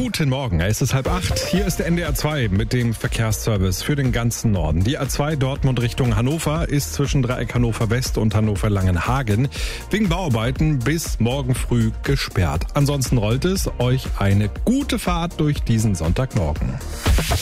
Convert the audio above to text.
Guten Morgen, es ist 7:30. Hier ist der NDR 2 mit dem Verkehrsservice für den ganzen Norden. Die A2 Dortmund Richtung Hannover ist zwischen Dreieck Hannover West und Hannover Langenhagen wegen Bauarbeiten bis morgen früh gesperrt. Ansonsten rollt es. Euch eine gute Fahrt durch diesen Sonntagmorgen.